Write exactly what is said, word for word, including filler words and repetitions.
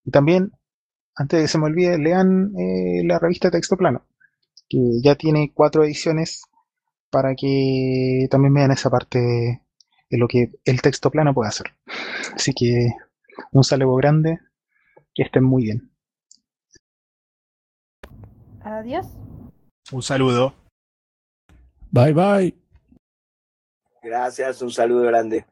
Y también, antes de que se me olvide, lean eh, la revista Texto Plano, que ya tiene cuatro ediciones para que también vean esa parte de lo que el texto plano puede hacer. Así que un saludo grande, que estén muy bien. Adiós. Un saludo. Bye bye. Gracias, un saludo grande.